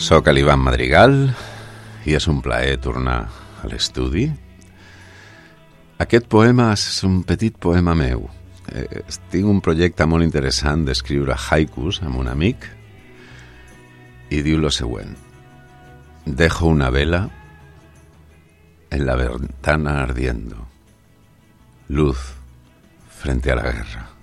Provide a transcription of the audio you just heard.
Soc l'Ivan Madrigal i és un plaer tornar a l'estudi. Aquest poema és un petit poema meu. Tinc un projecte molt interessant d'escriure haikus amb un amic i diu lo següent: dejo una vela en la ventana ardiendo, luz frente a la guerra.